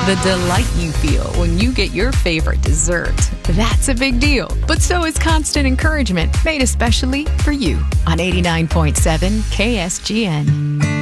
The delight you feel when you get your favorite dessert. That's a big deal. But so is constant encouragement made especially for you on 89.7 KSGN.